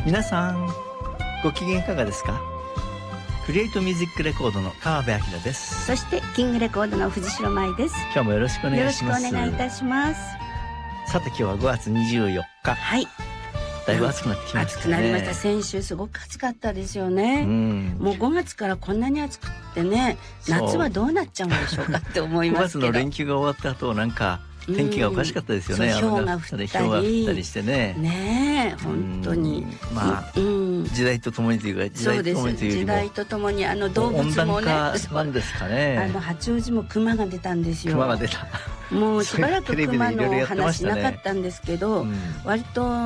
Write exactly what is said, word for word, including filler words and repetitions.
皆さんご機嫌いかがですか？クリエイトミュージックレコードの川辺明です。 そしてキングレコードの藤代舞です。 今日もよろしくお願いします。 よろしくお願いいたします。 さて今日はごがつにじゅうよっか、 はい、 だいぶ暑くなってきましたね。 暑くなりました。先週すごく暑かったですよね、うん、もうごがつからこんなに暑くってね、夏はどうなっちゃうんでしょうかって思いますけどごがつの連休が終わった後なんか天気がおかしかったですよね。 うん、氷が降ったり氷が降ったりしてね。 ねえ本当に、 まあ、うん、時代とともにというか時代とともにというよりも、 時代とともにあの動物もね、 なんですかね、 あの八王子も熊が出たんですよ。 熊が出た。 もうしばらく熊の話なかったんですけど、うん、割と